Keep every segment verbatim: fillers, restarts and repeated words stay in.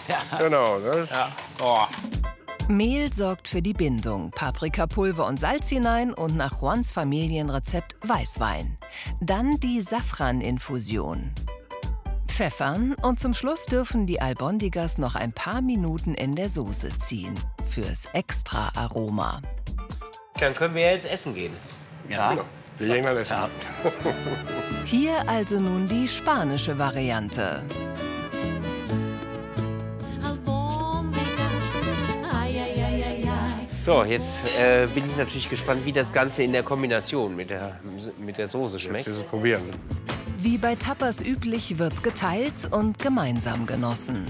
Ja. Genau, ne? Ja. Oh. Mehl sorgt für die Bindung, Paprikapulver und Salz hinein und nach Juans Familienrezept Weißwein. Dann die Safran-Infusion. Pfeffern und zum Schluss dürfen die Albondigas noch ein paar Minuten in der Soße ziehen. Fürs extra Aroma. Dann können wir jetzt essen gehen. Ja, genau. Wir gehen dann essen. Ja. Hier also nun die spanische Variante. So, jetzt äh, bin ich natürlich gespannt, wie das Ganze in der Kombination mit der, mit der Soße schmeckt. Jetzt probieren. Wie bei Tapas üblich wird geteilt und gemeinsam genossen.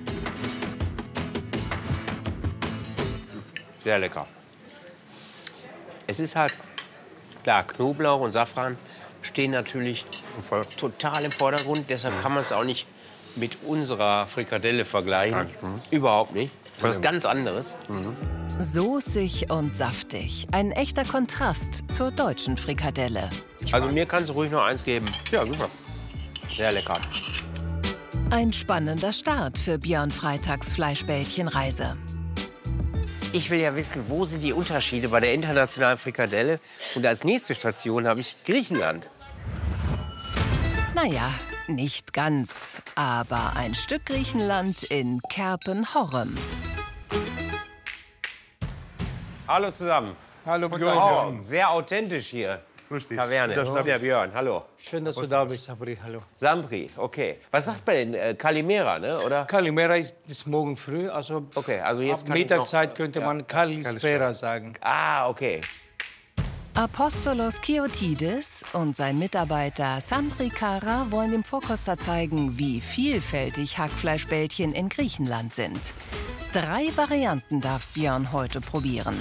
Sehr lecker. Es ist halt, klar, Knoblauch und Safran stehen natürlich total im Vordergrund. Deshalb kann man es auch nicht mit unserer Frikadelle vergleichen. Mhm. Überhaupt nicht. Das ist ganz anderes. Mhm. Soßig und saftig. Ein echter Kontrast zur deutschen Frikadelle. Also mir kannst du ruhig noch eins geben. Ja, super. Sehr lecker. Ein spannender Start für Björn Freitags Fleischbällchenreise. Ich will ja wissen, wo sind die Unterschiede bei der internationalen Frikadelle? Und als nächste Station habe ich Griechenland. Naja, nicht ganz, aber ein Stück Griechenland in Kerpen-Horrem. Hallo zusammen. Hallo Björn. Oh, sehr authentisch hier. Grüß dich. Taverne. Das Der Björn, hallo. Schön, dass du da bist, Sabri. Hallo. Sampri, okay. Was sagt man denn? Äh, Kalimera, ne? Oder? Kalimera ist bis morgen früh. Also Okay, also jetzt ab kann ich noch- Mittagszeit könnte Ja. man Kalispera sagen. Ah, okay. Apostolos Kiotides und sein Mitarbeiter Sampri Kara wollen dem Vorkoster zeigen, wie vielfältig Hackfleischbällchen in Griechenland sind. Drei Varianten darf Björn heute probieren.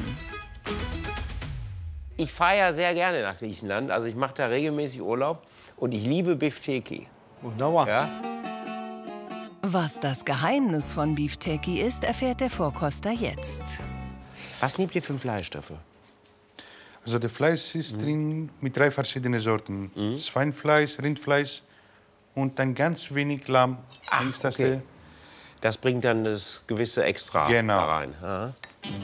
Ich fahre ja sehr gerne nach Griechenland. Also ich mache da regelmäßig Urlaub. Und ich liebe Bifteki. Wunderbar. Ja? Was das Geheimnis von Beefteki ist, erfährt der Vorkoster jetzt. Was nehmt ihr für ein Fleisch dafür? Also das Fleisch ist drin mit drei verschiedenen Sorten. Schweinfleisch, Rindfleisch und dann ganz wenig Lamm. Ach, ist das okay. Das bringt dann das gewisse Extra Genau. da rein. Ja.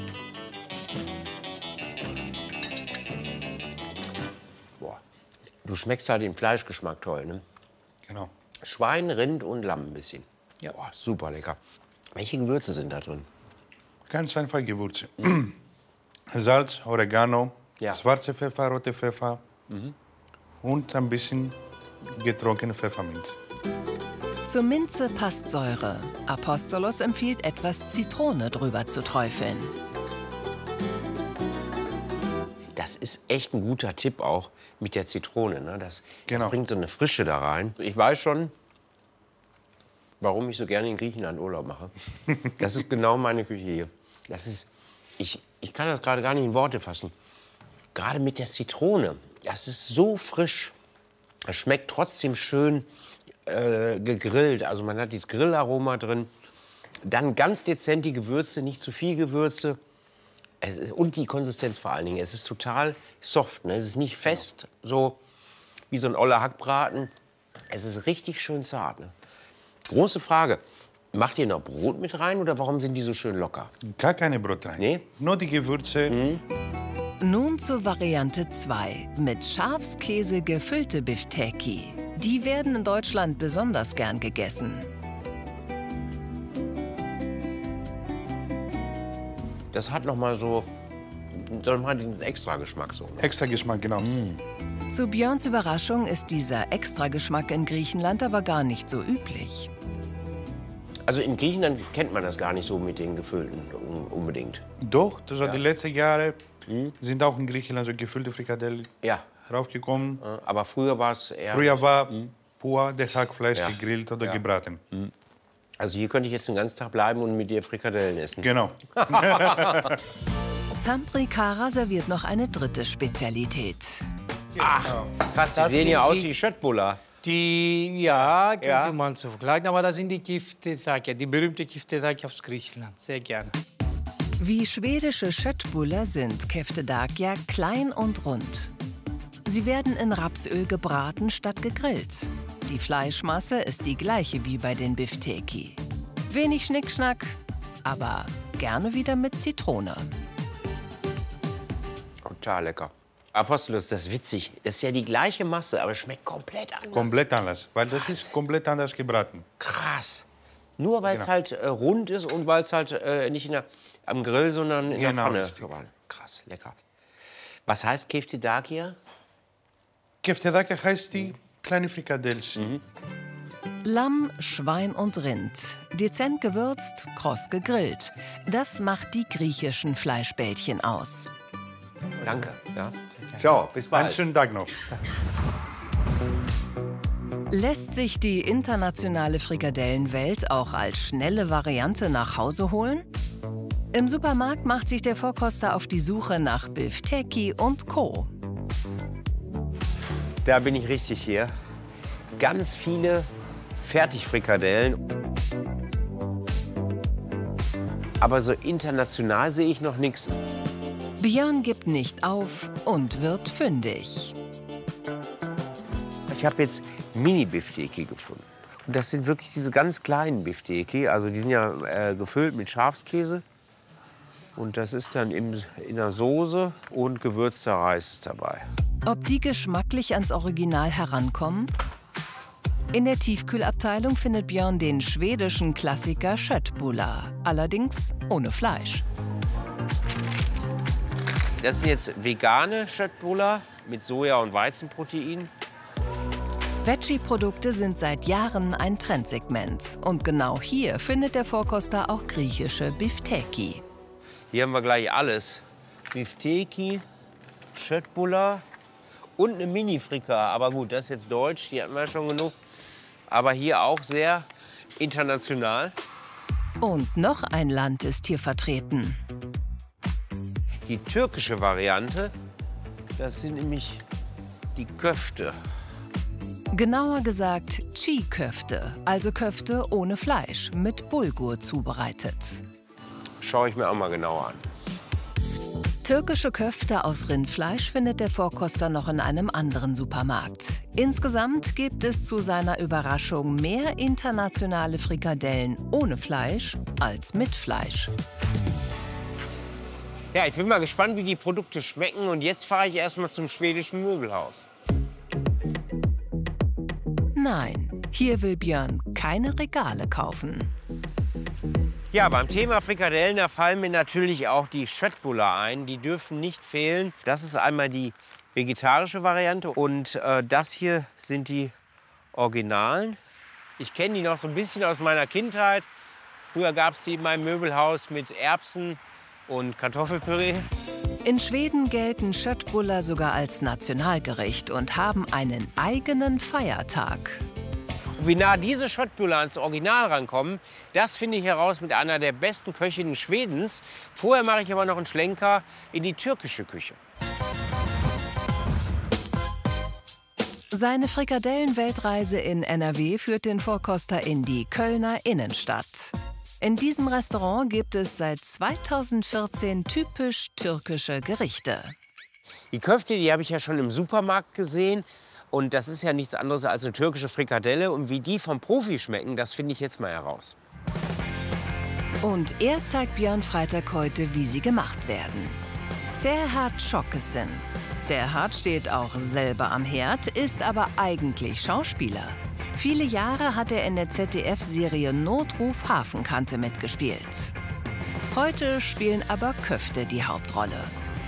Boah. Du schmeckst halt den Fleischgeschmack toll, ne? der, genau. Schwein, Rind und Lamm ein bisschen. Ja. Boah, super lecker. Welche Gewürze sind da drin? Ganz einfach Gewürze. Salz, Oregano, Ja. schwarze Pfeffer, rote Pfeffer und ein bisschen getrocknete Pfefferminz. Zur Minze passt Säure. Apostolos empfiehlt, etwas Zitrone drüber zu träufeln. Das ist echt ein guter Tipp auch mit der Zitrone. Ne? Das, Genau. das bringt so eine Frische da rein. Ich weiß schon, warum ich so gerne in Griechenland Urlaub mache. Das ist genau meine Küche hier. Das ist, ich, ich kann das gerade gar nicht in Worte fassen. Gerade mit der Zitrone. Das ist so frisch. Es schmeckt trotzdem schön äh, gegrillt. Also man hat dieses Grillaroma drin. Dann ganz dezent die Gewürze, nicht zu viel Gewürze. Es ist, und die Konsistenz vor allen Dingen. Es ist total soft. Ne? Es ist nicht fest, so wie so ein oller Hackbraten. Es ist richtig schön zart. Ne? Große Frage. Macht ihr noch Brot mit rein oder warum sind die so schön locker? Gar keine Brot rein. Nee? Nur die Gewürze. Nun zur Variante zwei. Mit Schafskäse gefüllte Bifteki. Die werden in Deutschland besonders gern gegessen. Das hat noch mal so, so mal den Extra-Geschmack so. Ne? Extra Geschmack, genau. Zu Björns Überraschung ist dieser Extrageschmack in Griechenland aber gar nicht so üblich. Also in Griechenland kennt man das gar nicht so mit den Gefüllten un- unbedingt. Doch, also die letzten Jahre sind auch in Griechenland so gefüllte Frikadellen Ja, raufgekommen. äh, aber früher war es eher... Früher war pur das Hackfleisch Ja. gegrillt oder Ja. gebraten. Also hier könnte ich jetzt den ganzen Tag bleiben und mit dir Frikadellen essen. Genau. Sampri Kara serviert noch eine dritte Spezialität. Krass, die Das sehen ja sind aus die- wie Schöttbuller. Die, ja, könnte Ja. man so vergleichen, aber das sind die Kiftedaki, die berühmte Kiftedaki aus Griechenland. Sehr gerne. Wie schwedische Schöttbuller sind Keftedakia klein und rund. Sie werden in Rapsöl gebraten statt gegrillt. Die Fleischmasse ist die gleiche wie bei den Bifteki. Wenig Schnickschnack, aber gerne wieder mit Zitrone. Total lecker. Apostolos, das ist witzig. Das ist ja die gleiche Masse, aber schmeckt komplett anders. Komplett anders, weil das ist komplett anders gebraten. Krass. Nur weil es Genau. halt äh, rund ist und weil es halt äh, nicht in der, am Grill, sondern in Genau, der richtig. Pfanne. Krass, lecker. Was heißt Keftedakia? Keftedakia heißt die kleine Frikadels. Mhm. Lamm, Schwein und Rind. Dezent gewürzt, kross gegrillt. Das macht die griechischen Fleischbällchen aus. Danke. Ja. Ciao, bis Einen bald. schönen Tag noch. Lässt sich die internationale Frikadellenwelt auch als schnelle Variante nach Hause holen? Im Supermarkt macht sich der Vorkoster auf die Suche nach Bifteki und Co. Da bin ich richtig hier. Ganz viele Fertigfrikadellen. Aber so international sehe ich noch nichts. Björn gibt nicht auf und wird fündig. Ich habe jetzt Mini-Bifteki gefunden. Und das sind wirklich diese ganz kleinen Bifteki. Also die sind ja äh, gefüllt mit Schafskäse. Und das ist dann im, in der Soße und gewürzter Reis ist dabei. Ob die geschmacklich ans Original herankommen? In der Tiefkühlabteilung findet Björn den schwedischen Klassiker Köttbullar, allerdings ohne Fleisch. Das sind jetzt vegane Köttbullar mit Soja- und Weizenprotein. Veggie-Produkte sind seit Jahren ein Trendsegment. Und genau hier findet der Vorkoster auch griechische Bifteki. Hier haben wir gleich alles. Bifteki, Köttbullar und eine Mini-Frika. Aber gut, das ist jetzt deutsch, die hatten wir schon genug. Aber hier auch sehr international. Und noch ein Land ist hier vertreten. Die türkische Variante, das sind nämlich die Köfte. Genauer gesagt Çiğ-Köfte, also Köfte ohne Fleisch, mit Bulgur zubereitet. Schaue ich mir auch mal genauer an. Türkische Köfte aus Rindfleisch findet der Vorkoster noch in einem anderen Supermarkt. Insgesamt gibt es zu seiner Überraschung mehr internationale Frikadellen ohne Fleisch als mit Fleisch. Ja, ich bin mal gespannt, wie die Produkte schmecken. Und jetzt fahre ich erstmal zum schwedischen Möbelhaus. Nein, hier will Björn keine Regale kaufen. Ja, beim Thema Frikadellen, da fallen mir natürlich auch die Köttbullar ein. Die dürfen nicht fehlen. Das ist einmal die vegetarische Variante und äh, das hier sind die Originalen. Ich kenne die noch so ein bisschen aus meiner Kindheit. Früher gab es die in meinem Möbelhaus mit Erbsen und Kartoffelpüree. In Schweden gelten Köttbullar sogar als Nationalgericht und haben einen eigenen Feiertag. Wie nah diese Köttbullar ans Original rankommen, das finde ich heraus mit einer der besten Köchinnen Schwedens. Vorher mache ich aber noch einen Schlenker in die türkische Küche. Seine Frikadellen-Weltreise in N R W führt den Vorkoster in die Kölner Innenstadt. In diesem Restaurant gibt es seit zweitausendvierzehn typisch türkische Gerichte. Die Köfte, die habe ich ja schon im Supermarkt gesehen. Und das ist ja nichts anderes als eine türkische Frikadelle. Und wie die vom Profi schmecken, das finde ich jetzt mal heraus. Und er zeigt Björn Freitag heute, wie sie gemacht werden. Serhat Schockesen. Serhat steht auch selber am Herd, ist aber eigentlich Schauspieler. Viele Jahre hat er in der Z D F-Serie Notruf Hafenkante mitgespielt. Heute spielen aber Köfte die Hauptrolle.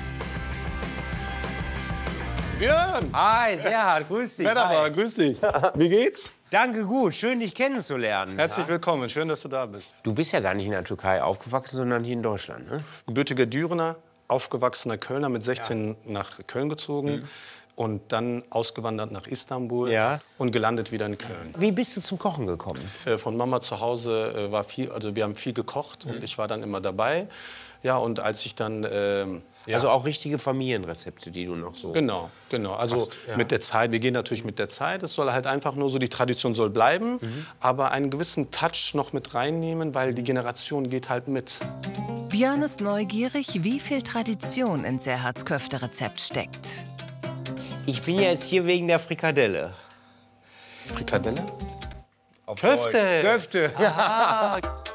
Björn! Hi, Serhat, grüß dich. Merhaba, grüß dich. Wie geht's? Danke, gut. Schön, dich kennenzulernen. Herzlich willkommen, schön, dass du da bist. Du bist ja gar nicht in der Türkei aufgewachsen, sondern hier in Deutschland, ne? Gebürtiger Dürener, aufgewachsener Kölner, mit sechzehn nach Köln gezogen. Und dann ausgewandert nach Istanbul Ja. und gelandet wieder in Köln. Wie bist du zum Kochen gekommen? Äh, von Mama zu Hause äh, war viel, also wir haben viel gekocht und ich war dann immer dabei. Ja, und als ich dann ähm, ja, Also auch richtige Familienrezepte, die du noch so... Genau, genau. Also Fast, ja. mit der Zeit, wir gehen natürlich mit der Zeit. Es soll halt einfach nur so, die Tradition soll bleiben, aber einen gewissen Touch noch mit reinnehmen, weil die Generation geht halt mit. Björn ist neugierig, wie viel Tradition in Serhats Köfterezept steckt. Ich bin ja jetzt hier wegen der Frikadelle. Frikadelle? Auf Köfte! Deutsch. Köfte!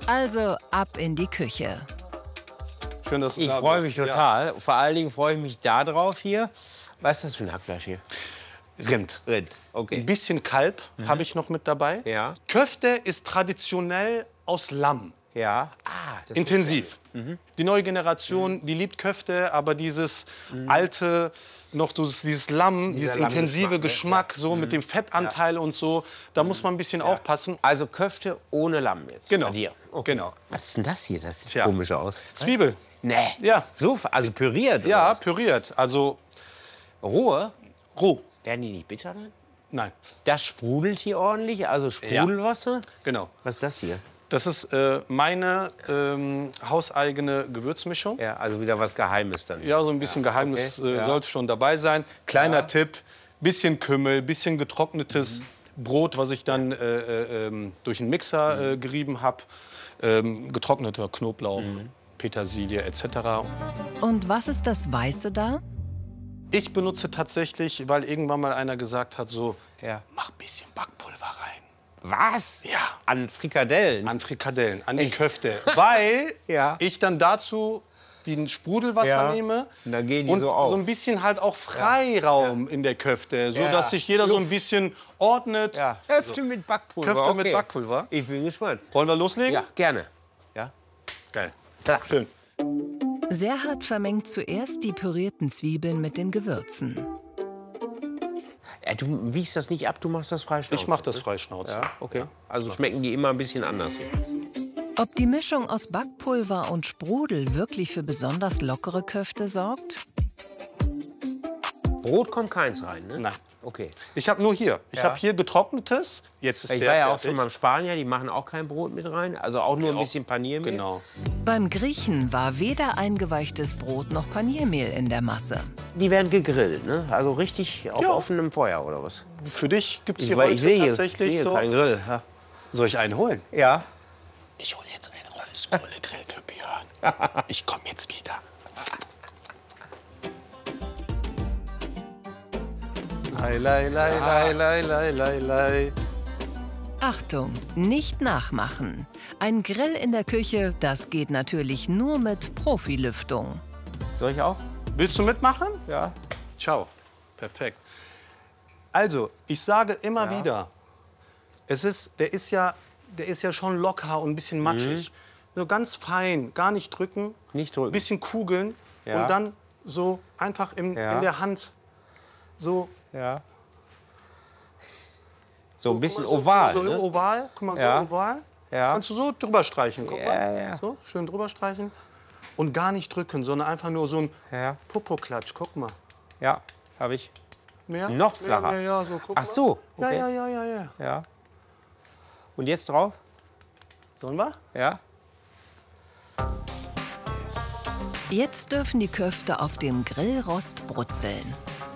Also ab in die Küche. Schön, dass du Ich da freue bist. mich total. Vor allen Dingen freue ich mich da drauf hier. Was ist das für ein Hackfleisch hier? Ja. Rind. Rind, okay. Ein bisschen Kalb habe ich noch mit dabei. Ja. Köfte ist traditionell aus Lamm. Ja. Ah, das Intensiv. Die neue Generation, die liebt Köfte, aber dieses alte, noch dieses, dieses Lamm, dieses intensive Lammgeschmack, Geschmack, so mit dem Fettanteil und so, da muss man ein bisschen aufpassen. Also Köfte ohne Lamm jetzt Genau. bei dir. Okay. Genau. Was ist denn das hier? Das sieht Tja. komisch aus. Zwiebel. Nee. Ja. So, also püriert? oder Ja, was? püriert. Also Rohe? roh. Werden die nicht bitter dann? Nein. Das sprudelt hier ordentlich, also Sprudelwasser? Genau. Was ist das hier? Das ist äh, meine ähm, hauseigene Gewürzmischung. Ja, also wieder was Geheimes dann. Ja, so ein bisschen Geheimnis okay. äh, Ja. sollte schon dabei sein. Kleiner Ja. Tipp, bisschen Kümmel, bisschen getrocknetes Brot, was ich dann äh, äh, ähm, durch einen Mixer äh, gerieben habe. Ähm, getrockneter Knoblauch, Petersilie et cetera. Und was ist das Weiße da? Ich benutze tatsächlich, weil irgendwann mal einer gesagt hat, so, Ja. mach ein bisschen Backpulver rein. Was? Ja. An Frikadellen? An Frikadellen, an die Köfte. Weil Ja. ich dann dazu den Sprudelwasser Ja. nehme Und dann gehen die und so auf. ein bisschen halt auch Freiraum in der Köfte, so Ja. dass sich jeder so ein bisschen ordnet. Ja. Köfte mit Backpulver. Köfte okay. mit Backpulver. Ich bin gespannt. Wollen wir loslegen? Ja, gerne. Ja. Geil. Klar. Schön. Serhat vermengt zuerst die pürierten Zwiebeln mit den Gewürzen. Ja, du wiegst das nicht ab, du machst das freischnauze. Ich mache das freischnauze. Ja, okay. Also schmecken die immer ein bisschen anders hier. Ob die Mischung aus Backpulver und Sprudel wirklich für besonders lockere Köfte sorgt? Brot kommt keins rein, ne? Nein. Okay. Ich habe nur hier. Ich Ja. habe hier getrocknetes. Jetzt ist Ich der war ja auch fertig. schon beim Spanier, die machen auch kein Brot mit rein. Also auch nur ein Auch- bisschen Paniermehl. Genau. Beim Griechen war weder eingeweichtes Brot noch Paniermehl in der Masse. Die werden gegrillt, ne? Also richtig auf Ja. offenem Feuer oder was? Für dich gibt es Ich, hier weil heute ich sehe hier, tatsächlich sehe so. keinen Grill. Ja. Soll ich einen holen? ja. Ich hole jetzt einen Holzkohlegrill für Björn. Ich komme jetzt wieder. Lei, lei, lei, lei, lei, lei, lei, lei. Achtung, nicht nachmachen. Ein Grill in der Küche, das geht natürlich nur mit Profilüftung. Soll ich auch? Willst du mitmachen? Ja. Ciao. Perfekt. Also, ich sage immer Ja. wieder, es ist, der, ist ja, der ist ja schon locker und ein bisschen matschig. Nur ganz fein, gar nicht drücken. Nicht drücken. Ein bisschen kugeln Ja. und dann so einfach im, Ja. in der Hand so. Ja. So ein bisschen so, oval, So ne? oval, guck mal, Ja. so oval. Ja. Kannst du so drüber streichen, guck Ja, mal. ja. So, schön drüber streichen. Und gar nicht drücken, sondern einfach nur so ein Ja. Popoklatsch, guck mal. Ja, habe ich. Mehr? Noch flacher. Ja, ja, ja, so, guck Ach so, mal. okay. Ja, ja, ja, ja, ja. Ja. Und jetzt drauf? Sollen wir? Ja. Jetzt dürfen die Köfte auf dem Grillrost brutzeln.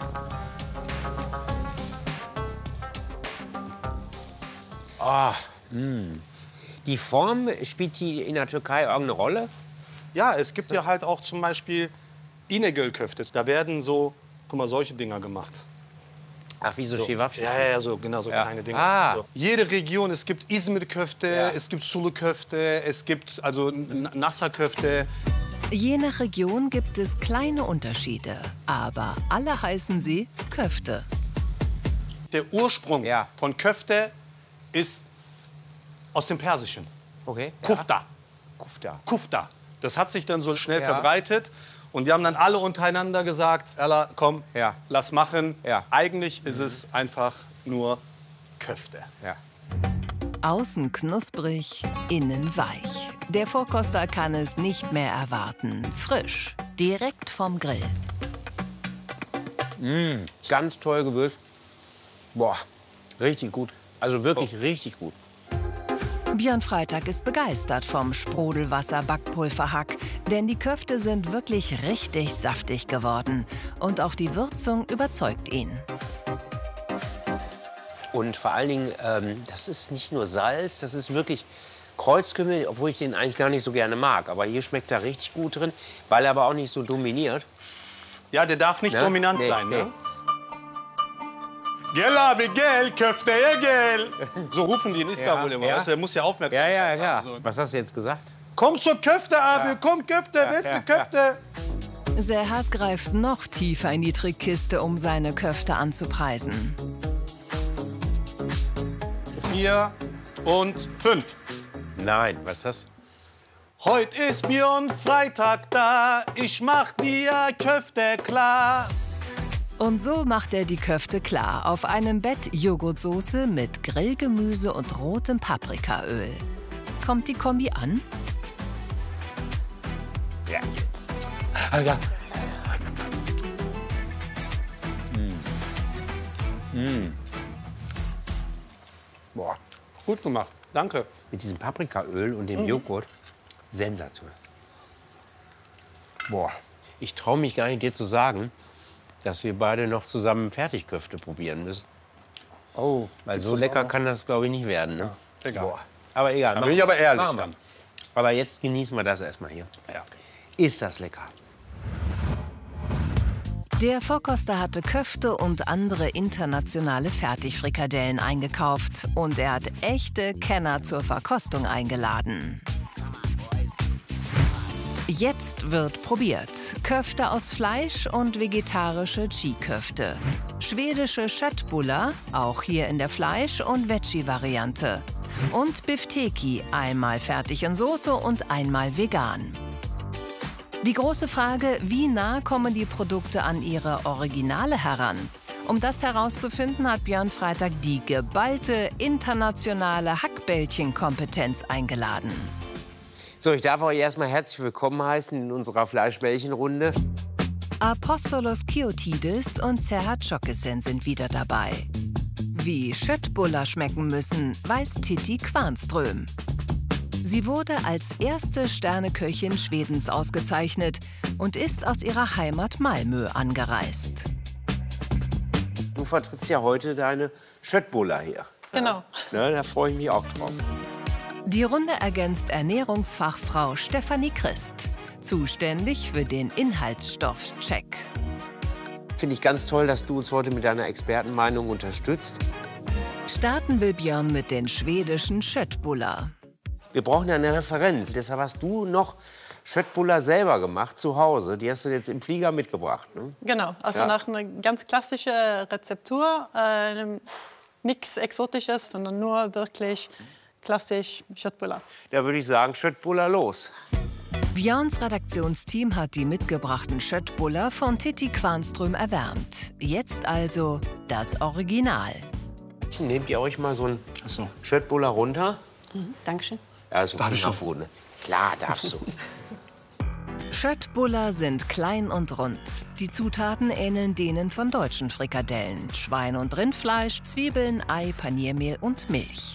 Die Form, spielt die in der Türkei irgendeine Rolle? Ja, es gibt ja halt auch zum Beispiel İnegöl-Köfte. Da werden so, guck mal, solche Dinger gemacht. Ach, wie so, so. Ja, ja, ja, so, genau, so Ja. kleine Dinger. Ah. So. Jede Region, es gibt İzmir-Köfte, Ja. es gibt Sulu-Köfte, es gibt also N- Nasser-Köfte. Je nach Region gibt es kleine Unterschiede, aber alle heißen sie Köfte. Der Ursprung Ja. von Köfte ist aus dem Persischen. Okay. Kufta. Kufta. Kufta. Das hat sich dann so schnell Ja. verbreitet. Und die haben dann alle untereinander gesagt, Ella, komm, Ja. lass machen. Ja. Eigentlich ist es einfach nur Köfte. Ja. Außen knusprig, innen weich. Der Vorkoster kann es nicht mehr erwarten. Frisch, direkt vom Grill. Ganz toll gewürzt. Boah, richtig gut. Also wirklich richtig gut. Björn Freitag ist begeistert vom Sprudelwasser-Backpulverhack, denn die Köfte sind wirklich richtig saftig geworden. Und auch die Würzung überzeugt ihn. Und vor allen Dingen, ähm, das ist nicht nur Salz, das ist wirklich Kreuzkümmel, obwohl ich den eigentlich gar nicht so gerne mag. Aber hier schmeckt er richtig gut drin, weil er aber auch nicht so dominiert. Ja, der darf nicht Ne? dominant Nee, sein. nee. Ne? Gel abi gel, köfteye gel. So rufen die in Istanbul Ja, immer. ja. Weißt du, der muss ja aufmerksam Ja, ja, sein. ja. So. Was hast du jetzt gesagt? Komm zur Köfte, Abi, komm Köfte, beste Köfte. Serhat greift noch tiefer in die Trickkiste, um seine Köfte anzupreisen. Vier und fünf. Nein, was ist das? Heute ist Björn Freitag da, ich mach dir Köfte klar. Und so macht er die Köfte klar auf einem Bett Joghurtsoße mit Grillgemüse und rotem Paprikaöl. Kommt die Kombi an? Ja. Ah, ja. Boah, gut gemacht, danke. Mit diesem Paprikaöl und dem Joghurt. Sensationell. Boah, ich traue mich gar nicht, dir zu sagen, dass wir beide noch zusammen Fertigköfte probieren müssen. Oh, Weil so lecker kann das, glaube ich, nicht werden. Ne? egal. Boah. Aber egal. Da machen bin ich wir. aber ehrlich Machen wir. dann. Aber jetzt genießen wir das erstmal hier. Ja. Ist das lecker? Der Vorkoster hatte Köfte und andere internationale Fertigfrikadellen eingekauft. Und er hat echte Kenner zur Verkostung eingeladen. Jetzt wird probiert. Köfte aus Fleisch und vegetarische Chi-Köfte. Schwedische Köttbullar, auch hier in der Fleisch- und Veggie-Variante. Und Bifteki, einmal fertig in Soße und einmal vegan. Die große Frage, wie nah kommen die Produkte an ihre Originale heran? Um das herauszufinden, hat Björn Freitag die geballte internationale Hackbällchen-Kompetenz eingeladen. So, ich darf euch erstmal herzlich willkommen heißen in unserer Fleischbällchenrunde. Apostolos Kiotides und Serhat Çokesen sind wieder dabei. Wie Köttbullar schmecken müssen, weiß Titti Kvarnström. Sie wurde als erste Sterneköchin Schwedens ausgezeichnet und ist aus ihrer Heimat Malmö angereist. Du vertrittst ja heute deine Köttbullar hier. Genau. Ne, da freue ich mich auch drauf. Die Runde ergänzt Ernährungsfachfrau Stefanie Christ, zuständig für den Inhaltsstoffcheck. Finde ich ganz toll, dass du uns heute mit deiner Expertenmeinung unterstützt. Starten will Björn mit den schwedischen Köttbullar. Wir brauchen ja eine Referenz. Deshalb hast du noch Köttbullar selber gemacht zu Hause. Die hast du jetzt im Flieger mitgebracht. Ne? Genau, also Ja. nach einer ganz klassischen Rezeptur. Äh, Nichts Exotisches, sondern nur wirklich klassisch Köttbullar. Da würde ich sagen, Köttbullar los. Björns Redaktionsteam hat die mitgebrachten Köttbullar von Titti Kvarnström erwärmt. Jetzt also das Original. Nehmt ihr euch mal so ein so. Köttbullar runter? Dankeschön. Also Darf ich schon? Fingerfood, ne? Klar, darfst du. Köttbullar sind klein und rund. Die Zutaten ähneln denen von deutschen Frikadellen. Schwein- und Rindfleisch, Zwiebeln, Ei, Paniermehl und Milch.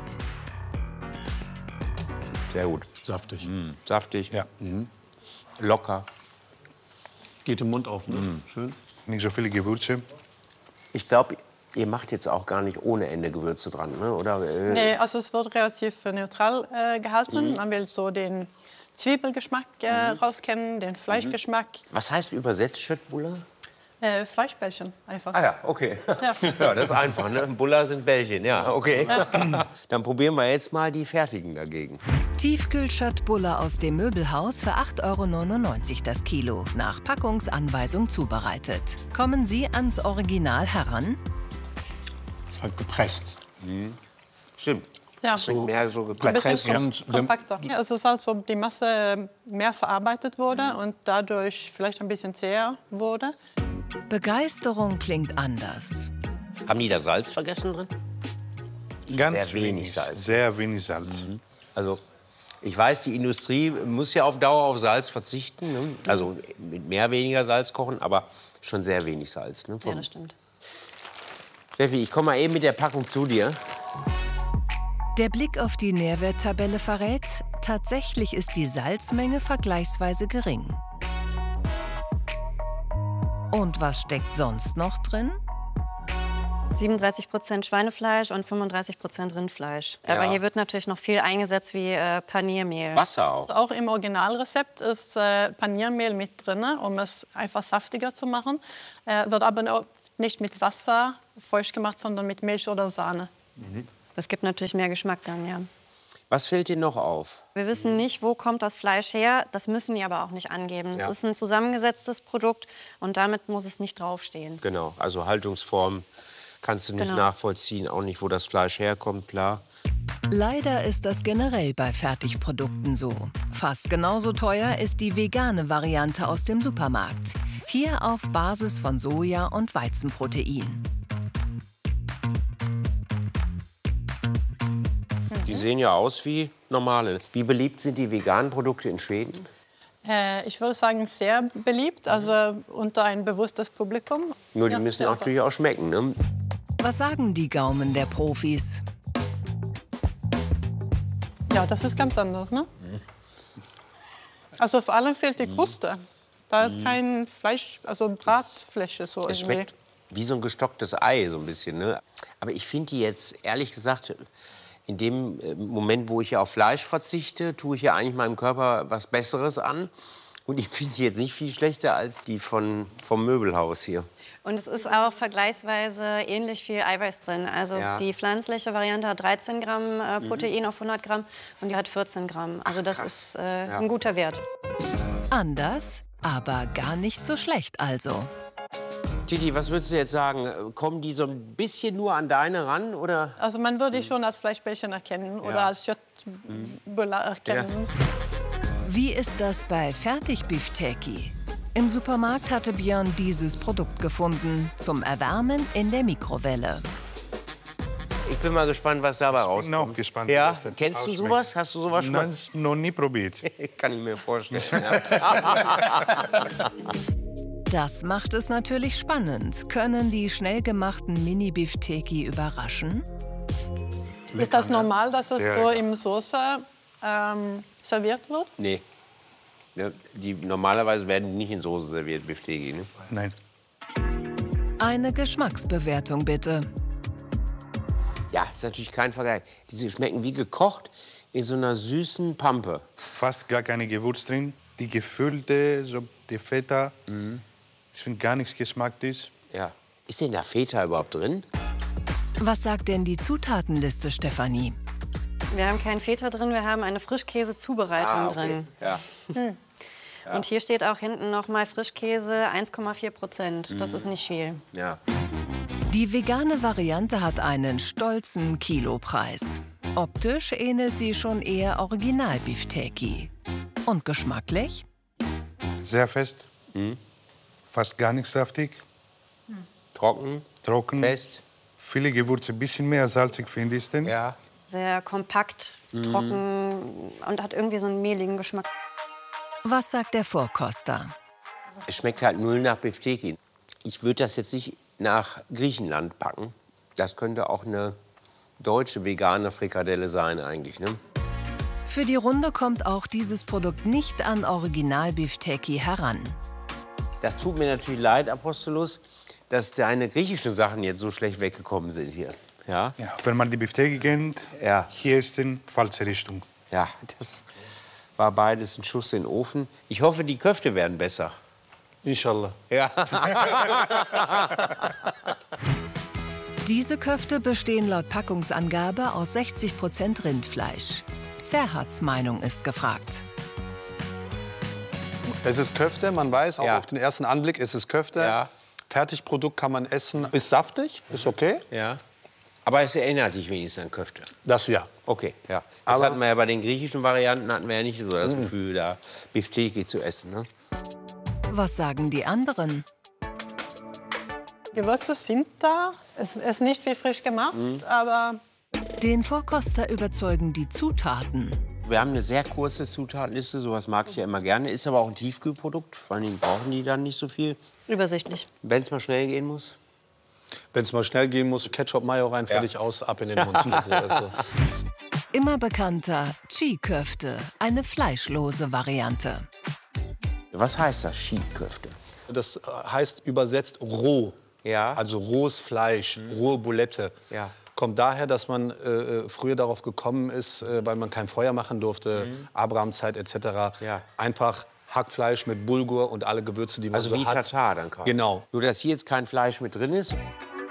Sehr gut. Saftig. Mm, saftig. Ja. Locker. Geht im Mund auf, ne? Schön. Nicht so viele Gewürze. Ich glaube, ihr macht jetzt auch gar nicht ohne Ende Gewürze dran, ne? Oder? Äh, Nee, also es wird relativ neutral äh, gehalten. Man will so den Zwiebelgeschmack äh, rauskennen, den Fleischgeschmack. Was heißt übersetzt Köttbullar? Äh, Fleischbällchen einfach. Ah ja, okay. Ja. Ja, das ist einfach, ne? Bullar sind Bällchen, ja, okay. Dann probieren wir jetzt mal die fertigen dagegen. Tiefkühl-Köttbullar aus dem Möbelhaus für acht Euro neunundneunzig das Kilo. Nach Packungsanweisung zubereitet. Kommen Sie ans Original heran? Ist halt gepresst. Stimmt. Ja. Schmeckt mehr so Ein gepresst. bisschen kom und- kompakter. Ja, es ist also die Masse mehr verarbeitet wurde und dadurch vielleicht ein bisschen zäher wurde. Begeisterung klingt anders. Haben die da Salz vergessen drin? Ganz Sehr wenig Salz. Sehr wenig Salz. Also, ich weiß, die Industrie muss ja auf Dauer auf Salz verzichten. Ne? Also mit mehr, weniger Salz kochen, aber schon sehr wenig Salz. Ne? Ja, das stimmt. Steffi, ich komme mal eben mit der Packung zu dir. Der Blick auf die Nährwerttabelle verrät, tatsächlich ist die Salzmenge vergleichsweise gering. Und was steckt sonst noch drin? siebenunddreißig Prozent Schweinefleisch und fünfunddreißig Prozent Rindfleisch. Aber Ja. hier wird natürlich noch viel eingesetzt wie äh, Paniermehl. Wasser auch. Auch im Originalrezept ist äh, Paniermehl mit drin, um es einfach saftiger zu machen. Äh, wird aber nicht mit Wasser feucht gemacht, sondern mit Milch oder Sahne. Das gibt natürlich mehr Geschmack dann, ja. Was fällt dir noch auf? Wir wissen nicht, wo kommt das Fleisch her. Das müssen die aber auch nicht angeben. Ja. Es ist ein zusammengesetztes Produkt und damit muss es nicht draufstehen. Genau, also Haltungsform kannst du nicht Genau. nachvollziehen, auch nicht, wo das Fleisch herkommt, klar. Leider ist das generell bei Fertigprodukten so. Fast genauso teuer ist die vegane Variante aus dem Supermarkt. Hier auf Basis von Soja- und Weizenprotein. Die sehen ja aus wie normale. Wie beliebt sind die veganen Produkte in Schweden? Äh, ich würde sagen, sehr beliebt, also unter ein bewusstes Publikum. Nur die Ja, müssen sehr auch natürlich auch schmecken, ne? Was sagen die Gaumen der Profis? Ja, das ist ganz anders, ne? Also vor allem fehlt die Kruste. Da ist kein Fleisch, also Bratfläche so Es irgendwie. schmeckt wie so ein gestocktes Ei, so ein bisschen, ne? Aber ich finde die jetzt, ehrlich gesagt, in dem äh, Moment, wo ich ja auf Fleisch verzichte, tue ich ja eigentlich meinem Körper was Besseres an. Und ich finde die jetzt nicht viel schlechter als die von, vom Möbelhaus hier. Und es ist auch vergleichsweise ähnlich viel Eiweiß drin. Also Ja. die pflanzliche Variante hat dreizehn Gramm äh, Protein auf hundert Gramm und die hat vierzehn Gramm. Also das ist äh, Ja. ein guter Wert. Anders, aber gar nicht so schlecht also. Titi, was würdest du jetzt sagen? Kommen die so ein bisschen nur an deine ran, oder? Also man würde die schon als Fleischbällchen erkennen oder als Köttbullar erkennen. Wie ist das bei Fertigbifteki? Im Supermarkt hatte Björn dieses Produkt gefunden, zum Erwärmen in der Mikrowelle. Ich bin mal gespannt, was dabei Ich bin rauskommt. auch gespannt. Ja, was das kennst du ausschmeckt. sowas? Hast du sowas schon mal? Nein, noch nie probiert. Kann ich mir vorstellen. Ja. Das macht es natürlich spannend. Können die schnell gemachten Mini-Bifteki überraschen? Ist das normal, dass es Sehr so lecker. im Soße ähm, serviert wird? Nee. Ja, die, normalerweise werden die nicht in Soße serviert, Bifteki, ne? Nein. Eine Geschmacksbewertung bitte. Ja, ist natürlich kein Vergleich. Die schmecken wie gekocht in so einer süßen Pampe. Fast gar keine Gewürz drin. Die gefüllte, so die Feta. Mhm. Ich finde gar nichts geschmacktes. Ja. Ist denn da Feta überhaupt drin? Was sagt denn die Zutatenliste, Stefanie? Wir haben keinen Feta drin, wir haben eine Frischkäse-Zubereitung drin. Ja. Und hier steht auch hinten noch mal Frischkäse eins Komma vier Prozent. Das ist nicht viel. Ja. Die vegane Variante hat einen stolzen Kilopreis. Optisch ähnelt sie schon eher Original-Bifteki. Und geschmacklich? Sehr fest. Fast gar nicht saftig. Trocken, Trocken. fest. Viele Gewürze, ein bisschen mehr salzig finde ich denn. Ja. Sehr kompakt, trocken und hat irgendwie so einen mehligen Geschmack. Was sagt der Vorkoster? Es schmeckt halt null nach Bifteki. Ich würde das jetzt nicht nach Griechenland packen. Das könnte auch eine deutsche vegane Frikadelle sein eigentlich, ne? Für die Runde kommt auch dieses Produkt nicht an Original-Bifteki heran. Das tut mir natürlich leid, Apostolus, dass deine griechischen Sachen jetzt so schlecht weggekommen sind hier. Ja? Ja, wenn man die Bifteki kennt, Ja. hier ist die falsche Richtung. Ja, das war beides ein Schuss in den Ofen. Ich hoffe, die Köfte werden besser. Inshallah. Ja. Diese Köfte bestehen laut Packungsangabe aus sechzig Prozent Rindfleisch. Serhats Meinung ist gefragt. Es ist Köfte, man weiß auch Ja. auf den ersten Anblick, es ist Köfte. Ja. Fertigprodukt kann man essen. Ist saftig, ist okay. Ja. Aber es erinnert dich wenigstens an Köfte. Das ja. Okay, ja. Das Aber- hatten wir ja bei den griechischen Varianten, hatten wir ja nicht so das Gefühl, da Bifteki zu essen. Ne? Was sagen die anderen? Gewürze sind da. Es ist nicht wie frisch gemacht, aber Den Vorkoster überzeugen die Zutaten. Wir haben eine sehr kurze Zutatenliste, sowas mag ich ja immer gerne. Ist aber auch ein Tiefkühlprodukt, vor allen Dingen brauchen die dann nicht so viel. Übersichtlich. Wenn es mal schnell gehen muss. Wenn es mal schnell gehen muss, Ketchup, Mayo rein, fertig, aus, ab in den Mund. Also, Immer bekannter Chi-Köfte, eine fleischlose Variante. Was heißt das, Skiköfte? das heißt übersetzt roh. Ja. Also rohes Fleisch, rohe Bulette. Ja. Kommt daher, dass man äh, früher darauf gekommen ist, äh, weil man kein Feuer machen durfte, Abrahamzeit et cetera. Ja. Einfach Hackfleisch mit Bulgur und alle Gewürze, die man Also so wie hat. Tatar dann quasi. Genau. Nur, dass hier jetzt kein Fleisch mit drin ist.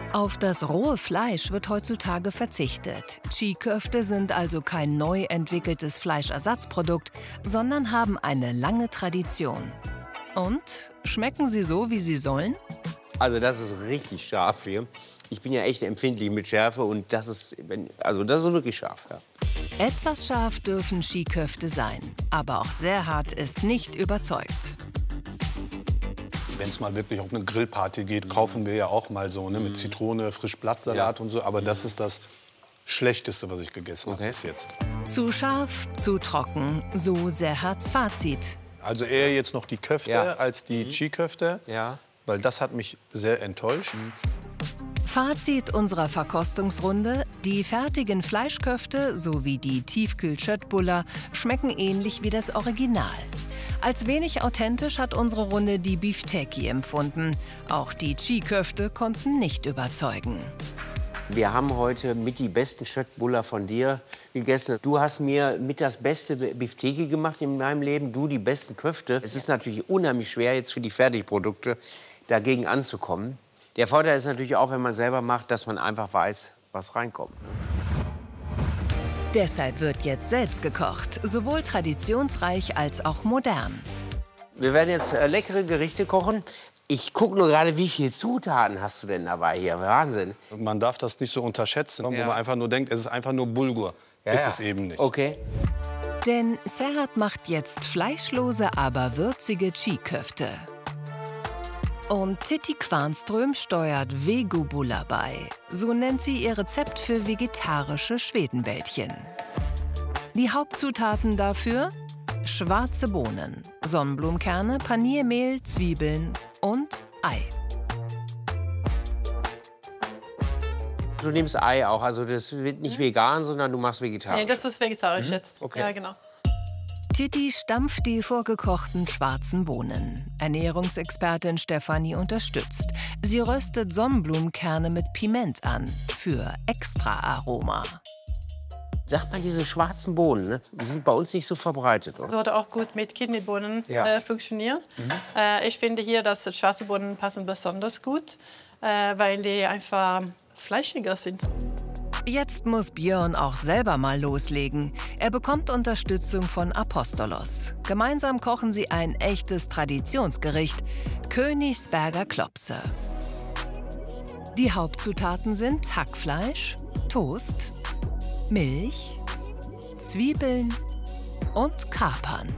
Auf das rohe Fleisch wird heutzutage verzichtet. Chi-Köfte sind also kein neu entwickeltes Fleischersatzprodukt, sondern haben eine lange Tradition. Und schmecken sie so, wie sie sollen? Also das ist richtig scharf hier. Ich bin ja echt empfindlich mit Schärfe und das ist, wenn, also das ist wirklich scharf. Ja. Etwas scharf dürfen Chi-Köfte sein, aber auch sehr hart ist nicht überzeugt. Wenn es mal wirklich auf eine Grillparty geht, kaufen wir ja auch mal so, ne, mit Zitrone, Frischblattsalat Ja. und so. Aber das ist das Schlechteste, was ich gegessen Okay. habe bis jetzt. Zu scharf, zu trocken, so Serhards Fazit. Also eher jetzt noch die Köfte Ja. als die Chi-Köfte, Ja. weil das hat mich sehr enttäuscht. Fazit unserer Verkostungsrunde: Die fertigen Fleischköfte sowie die Tiefkühl-Schöttbuller schmecken ähnlich wie das Original. Als wenig authentisch hat unsere Runde die Beefsteaky empfunden. Auch die Chi-Köfte konnten nicht überzeugen. Wir haben heute mit die besten Schöttbuller von dir gegessen. Du hast mir mit das beste Beefsteaky gemacht in meinem Leben, du die besten Köfte. Es ist natürlich unheimlich schwer, jetzt für die Fertigprodukte dagegen anzukommen. Der Vorteil ist natürlich auch, wenn man selber macht, dass man einfach weiß, was reinkommt. Deshalb wird jetzt selbst gekocht, sowohl traditionsreich als auch modern. Wir werden jetzt äh, leckere Gerichte kochen. Ich gucke nur gerade, wie viele Zutaten hast du denn dabei hier? Wahnsinn. Man darf das nicht so unterschätzen, wo Ja. man einfach nur denkt, es ist einfach nur Bulgur. Ja, ist ja. es eben nicht. Okay. Denn Serhard macht jetzt fleischlose, aber würzige Chi-Köfte. Und Titti Kvarnström steuert Vegobulla bei. So nennt sie ihr Rezept für vegetarische Schwedenbällchen. Die Hauptzutaten dafür: schwarze Bohnen, Sonnenblumenkerne, Paniermehl, Zwiebeln und Ei. Du nimmst Ei auch, also das wird nicht vegan, sondern du machst vegetarisch. Nee, das ist vegetarisch jetzt. Okay. Ja, genau. Titti stampft die vorgekochten schwarzen Bohnen. Ernährungsexpertin Stefanie unterstützt. Sie röstet Sonnenblumenkerne mit Piment an für extra Aroma. Sag mal, diese schwarzen Bohnen, ne? Die sind bei uns nicht so verbreitet, oder? Würde auch gut mit Kidneybohnen Ja. äh, funktionieren. Äh, ich finde hier, dass schwarze Bohnen passen besonders gut, äh, weil die einfach fleischiger sind. Jetzt muss Björn auch selber mal loslegen. Er bekommt Unterstützung von Apostolos. Gemeinsam kochen sie ein echtes Traditionsgericht: Königsberger Klopse. Die Hauptzutaten sind Hackfleisch, Toast, Milch, Zwiebeln und Kapern.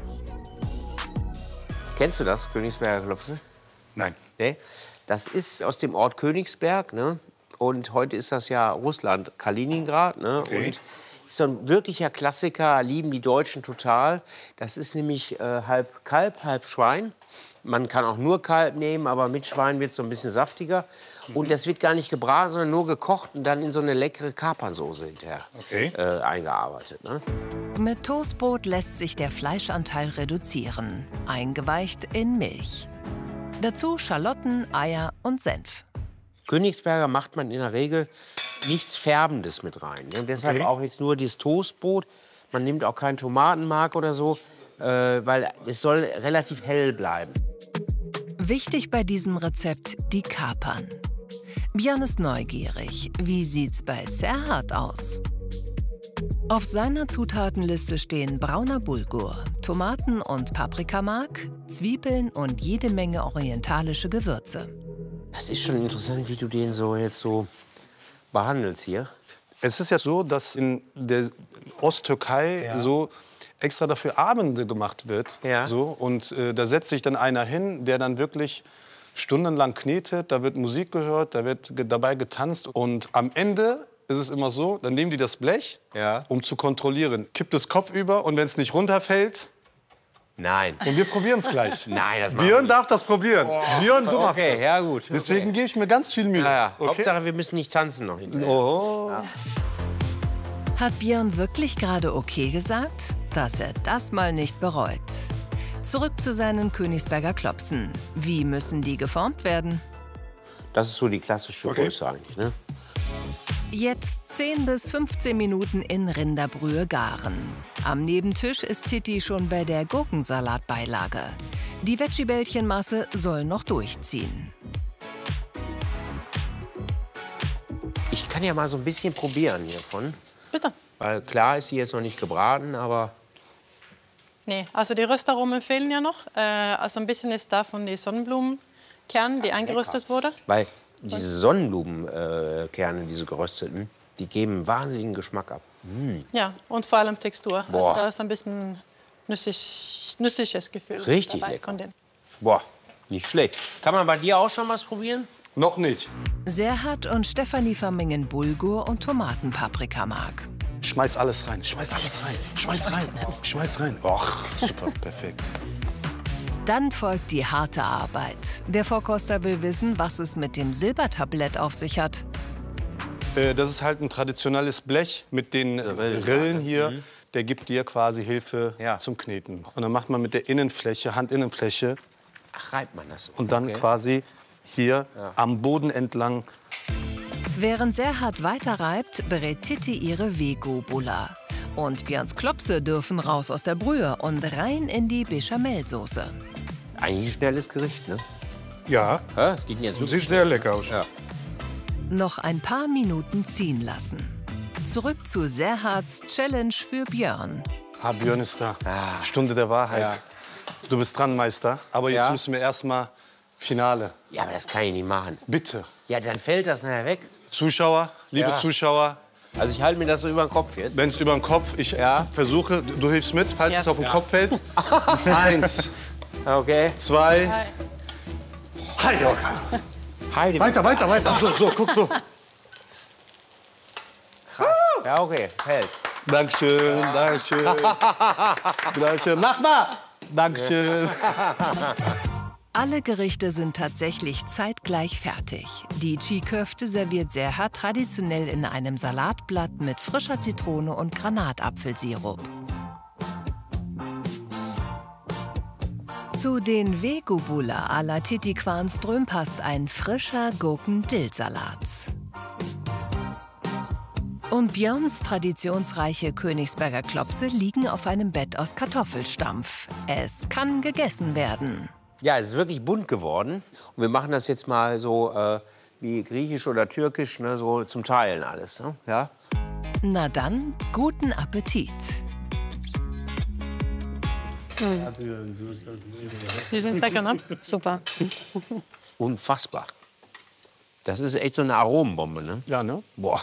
Kennst du das, Königsberger Klopse? Nein. Nee? Das ist aus dem Ort Königsberg, ne? Und heute ist das ja Russland, Kaliningrad, ne? Okay. Und ist so ein wirklicher Klassiker, lieben die Deutschen total. Das ist nämlich äh, halb Kalb, halb Schwein. Man kann auch nur Kalb nehmen, aber mit Schwein wird es so ein bisschen saftiger. Und das wird gar nicht gebraten, sondern nur gekocht und dann in so eine leckere Kapernsoße hinterher Okay. äh, eingearbeitet. Ne? Mit Toastbrot lässt sich der Fleischanteil reduzieren, eingeweicht in Milch. Dazu Schalotten, Eier und Senf. Königsberger macht man in der Regel nichts Färbendes mit rein. Ne? Und deshalb Okay. auch jetzt nur dieses Toastbrot. Man nimmt auch keinen Tomatenmark oder so, äh, weil es soll relativ hell bleiben. Wichtig bei diesem Rezept die Kapern. Björn ist neugierig. Wie sieht's bei Serhard aus? Auf seiner Zutatenliste stehen brauner Bulgur, Tomaten und Paprikamark, Zwiebeln und jede Menge orientalische Gewürze. Das ist schon interessant, wie du den so jetzt so behandelst hier. Es ist ja so, dass in der Osttürkei so extra dafür Abende gemacht wird. Ja. So, und äh, da setzt sich dann einer hin, der dann wirklich stundenlang knetet. Da wird Musik gehört, da wird ge dabei getanzt. Und am Ende ist es immer so, dann nehmen die das Blech, Ja. um zu kontrollieren. Kippt es Kopf über und wenn es nicht runterfällt, Nein. und wir probieren es gleich. Nein, das machen wir Björn nicht. darf das probieren. Björn, du machst Okay, das. ja gut. Deswegen okay. gebe ich mir ganz viel Mühe. Ja, ja. Okay? Hauptsache, wir müssen nicht tanzen noch hinterher. Oh. Hat Björn wirklich gerade okay gesagt? Dass er das mal nicht bereut. Zurück zu seinen Königsberger Klopsen. Wie müssen die geformt werden? Das ist so die klassische Okay. Größe eigentlich. Ne? Jetzt zehn bis fünfzehn Minuten in Rinderbrühe garen. Am Nebentisch ist Titti schon bei der Gurkensalatbeilage. Die Veggie-Bällchenmasse soll noch durchziehen. kann ja mal so ein bisschen probieren hiervon. Bitte. Weil klar ist sie jetzt noch nicht gebraten, aber... Nee, also die Röstaromen fehlen ja noch. Äh, also ein bisschen ist davon die Sonnenblumenkerne, die eingeröstet wurde. Weil diese Sonnenblumenkerne, diese gerösteten, die geben wahnsinnigen Geschmack ab. Mm. Ja, und vor allem Textur. Boah. Also da ist ein bisschen nüssig, nüssiges Gefühl Richtig dabei lecker. von denen. Boah, nicht schlecht. Kann man bei dir auch schon was probieren? Noch nicht. Serhat und Stefanie vermengen Bulgur und Tomatenpaprikamark. Schmeiß alles rein, schmeiß alles rein, schmeiß rein, schmeiß rein. Och, super, perfekt. Dann folgt die harte Arbeit. Der Vorkoster will wissen, was es mit dem Silbertablett auf sich hat. Äh, das ist halt ein traditionelles Blech mit den Rillen. Rillen hier. Mhm. Der gibt dir quasi Hilfe Ja. zum Kneten. Und dann macht man mit der Innenfläche, Handinnenfläche Ach, reibt man das so? und dann Okay. quasi hier Ja. am Boden entlang. Während Serhat weiterreibt, berät Titti ihre Vego-Bulla. Und Björns Klopse dürfen raus aus der Brühe und rein in die Bechamelsoße. Eigentlich ein schnelles Gericht, ne? Ja, Ja, es geht jetzt wirklich sieht sehr lecker aus. Ja. Noch ein paar Minuten ziehen lassen. Zurück zu Serhats Challenge für Björn. Ah, Björn ist da. Ah. Stunde der Wahrheit. Ja. Du bist dran, Meister. Aber jetzt Ja. müssen wir erst mal Finale. Ja, aber das kann ich nicht machen. Bitte. Ja, dann fällt das nachher weg. Zuschauer, liebe Ja. Zuschauer, Also ich halte mir das so über den Kopf jetzt. wenn es über den Kopf, ich Ja. versuche, du hilfst mit, falls Ja. es auf den Kopf fällt. Eins, Okay. zwei, Heide. Heide. Weiter, weiter, weiter. So, so, guck so. Krass. Ja, okay. Hält. Dankeschön, Dankeschön. Dankeschön. Nachbar. Dankeschön. Alle Gerichte sind tatsächlich zeitgleich fertig. Die Chi-Köfte serviert Serhat traditionell in einem Salatblatt mit frischer Zitrone und Granatapfelsirup. Zu den Vego-Bulla à la Titti Kvarnström passt ein frischer Gurken-Dill-Salat. Und Björns traditionsreiche Königsberger Klopse liegen auf einem Bett aus Kartoffelstampf. Es kann gegessen werden. Ja, es ist wirklich bunt geworden. Und wir machen das jetzt mal so äh, wie griechisch oder türkisch, ne, so zum Teilen alles. Ne? Ja? Na dann, guten Appetit. Die sind lecker, ne? Super. Unfassbar. Das ist echt so eine Aromenbombe, ne? Ja, ne? Boah.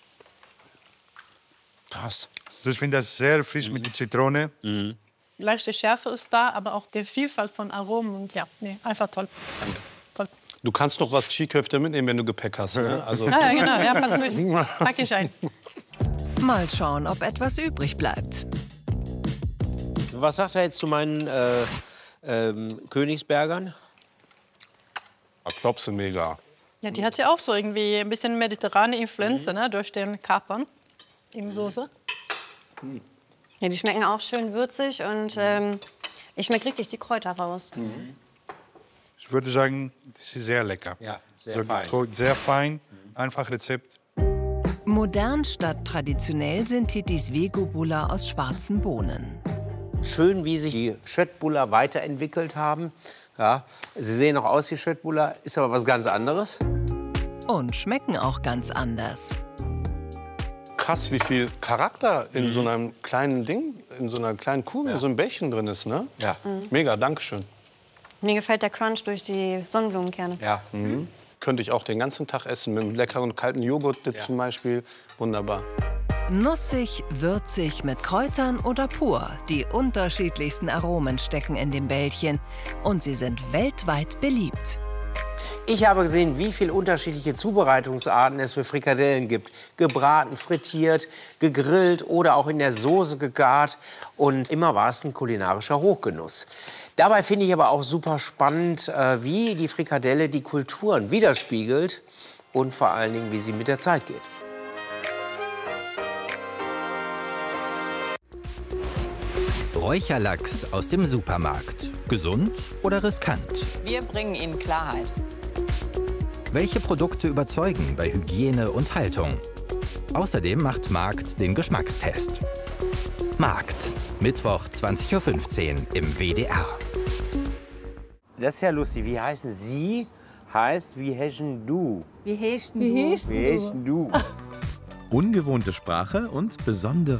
Krass. Also ich finde das sehr frisch mit der Zitrone. Leichte Schärfe ist da, aber auch die Vielfalt von Aromen. Und ja, nee, einfach toll. Toll. Du kannst noch was Skiköfte mitnehmen, wenn du Gepäck hast. Ne? Also, Ja, ja, genau. Ja, natürlich. Pack ich ein. Mal schauen, ob etwas übrig bleibt. Was sagt er jetzt zu meinen äh, ähm, Königsbergern? Klopse mega. Ja, die hat ja auch so irgendwie ein bisschen mediterrane Influenz, ne? Durch den Kapern im Soße. Ja, die schmecken auch schön würzig und ähm, ich schmecke richtig die Kräuter raus. Ich würde sagen, das ist sehr lecker. Ja, sehr So fein. gekocht, sehr fein, einfach Rezept. Modern statt traditionell sind Tittis Vego-Bulla aus schwarzen Bohnen. Schön, wie sich die Schöttbuller weiterentwickelt haben. Ja, sie sehen auch aus wie Schöttbuller, ist aber was ganz anderes. Und schmecken auch ganz anders. Krass, wie viel Charakter in so einem kleinen Ding, in so einer kleinen Kugel, in so einem Bällchen drin ist, ne? Ja. Mega, Dankeschön. Mir gefällt der Crunch durch die Sonnenblumenkerne. Ja. Könnte ich auch den ganzen Tag essen, mit einem leckeren kalten Joghurt Ja. zum Beispiel. Wunderbar. Nussig, würzig mit Kräutern oder pur. Die unterschiedlichsten Aromen stecken in dem Bällchen. Und sie sind weltweit beliebt. Ich habe gesehen, wie viele unterschiedliche Zubereitungsarten es für Frikadellen gibt. Gebraten, frittiert, gegrillt oder auch in der Soße gegart. Und immer war es ein kulinarischer Hochgenuss. Dabei finde ich aber auch super spannend, äh, wie die Frikadelle die Kulturen widerspiegelt und vor allen Dingen, wie sie mit der Zeit geht. Räucherlachs aus dem Supermarkt. Gesund oder riskant? Wir bringen Ihnen Klarheit. Welche Produkte überzeugen bei Hygiene und Haltung? Außerdem macht Markt den Geschmackstest. Markt, Mittwoch zwanzig Uhr fünfzehn im W D R. Das ist ja lustig. Wie heißen Sie? Heißt, wie heißen du? Wie heißt Wie heißen du? Ungewohnte Sprache und besondere